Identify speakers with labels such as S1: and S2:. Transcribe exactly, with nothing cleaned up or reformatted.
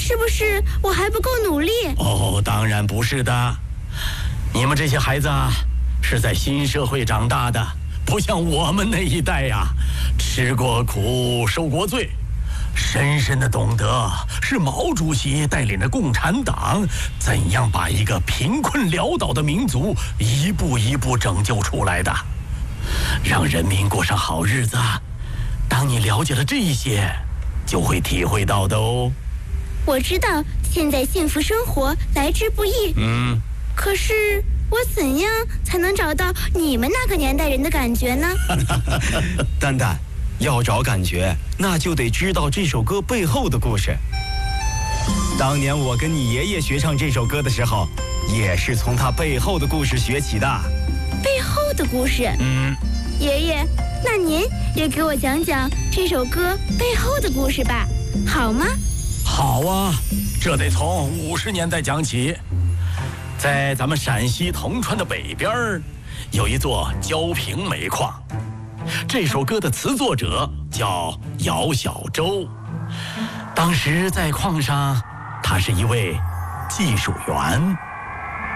S1: 是不是我还不够努力？
S2: 哦，当然不是的。你们这些孩子啊，是在新社会长大的，不像我们那一代呀、啊，吃过苦，受过罪，深深的懂得是毛主席带领着共产党怎样把一个贫困潦倒的民族一步一步拯救出来的，让人民过上好日子。当你了解了这些，就会体会到的哦。
S1: 我知道现在幸福生活来之不易，
S2: 嗯，
S1: 可是我怎样才能找到你们那个年代人的感觉呢？
S3: 蛋蛋，要找感觉，那就得知道这首歌背后的故事。当年我跟你爷爷学唱这首歌的时候，也是从他背后的故事学起的。
S1: 背后的故事？
S2: 嗯，
S1: 爷爷，那您也给我讲讲这首歌背后的故事吧，好吗？
S2: 好啊，这得从五十年代讲起。在咱们陕西铜川的北边儿，有一座焦平煤矿。这首歌的词作者叫姚小洲，当时在矿上，他是一位技术员。